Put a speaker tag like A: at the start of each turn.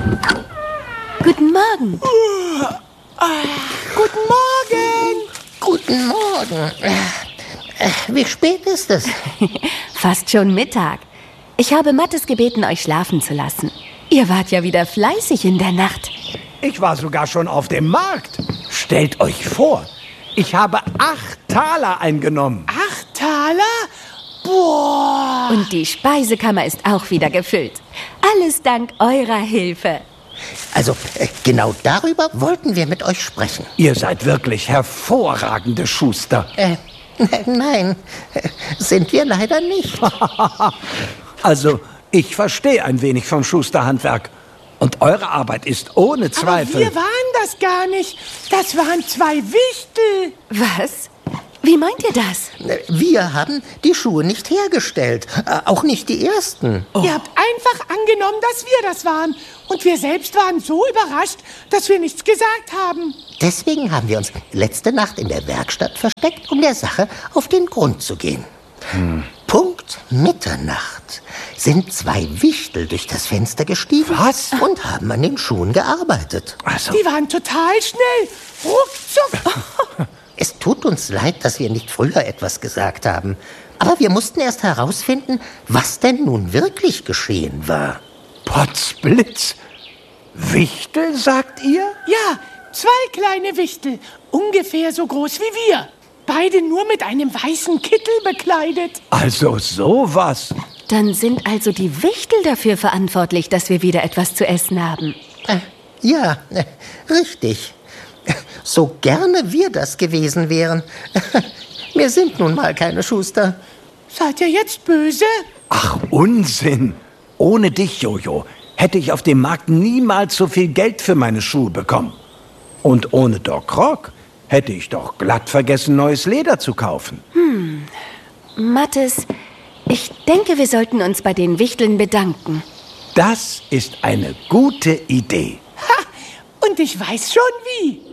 A: Guten Morgen.
B: Guten Morgen.
C: Guten Morgen. Wie spät ist es?
A: Fast schon Mittag. Ich habe Mattes gebeten, euch schlafen zu lassen. Ihr wart ja wieder fleißig in der Nacht.
B: Ich war sogar schon auf dem Markt. Stellt euch vor, ich habe 8 Taler eingenommen.
D: 8 Taler? Boah!
A: Und die Speisekammer ist auch wieder gefüllt. Alles dank eurer Hilfe.
C: Also, genau darüber wollten wir mit euch sprechen.
B: Ihr seid wirklich hervorragende Schuster.
C: Nein, sind wir leider nicht.
B: Also, ich verstehe ein wenig vom Schusterhandwerk. Und eure Arbeit ist ohne Zweifel...
D: Aber wir waren das gar nicht. Das waren 2 Wichtel.
A: Was? Wie meint ihr das?
C: Wir haben die Schuhe nicht hergestellt, auch nicht die ersten.
D: Ihr habt einfach angenommen, dass wir das waren. Und wir selbst waren so überrascht, dass wir nichts gesagt haben.
C: Deswegen haben wir uns letzte Nacht in der Werkstatt versteckt, um der Sache auf den Grund zu gehen. Punkt Mitternacht sind 2 Wichtel durch das Fenster gestiegen.
B: Was?
C: Und haben an den Schuhen gearbeitet.
B: Also,
D: Die waren total schnell. Ruckzuck.
C: Es tut uns leid, dass wir nicht früher etwas gesagt haben. Aber wir mussten erst herausfinden, was denn nun wirklich geschehen war.
B: Potzblitz. Wichtel, sagt ihr?
D: Ja, 2 kleine Wichtel. Ungefähr so groß wie wir. Beide nur mit einem weißen Kittel bekleidet.
B: Also sowas.
A: Dann sind also die Wichtel dafür verantwortlich, dass wir wieder etwas zu essen haben.
C: Ja, richtig. So gerne wir das gewesen wären. Wir sind nun mal keine Schuster.
D: Seid ihr jetzt böse?
B: Ach, Unsinn. Ohne dich, Jojo, hätte ich auf dem Markt niemals so viel Geld für meine Schuhe bekommen. Und ohne Doc Rock hätte ich doch glatt vergessen, neues Leder zu kaufen.
A: Mattes, ich denke, wir sollten uns bei den Wichteln bedanken.
B: Das ist eine gute Idee.
D: Ha! Und ich weiß schon wie.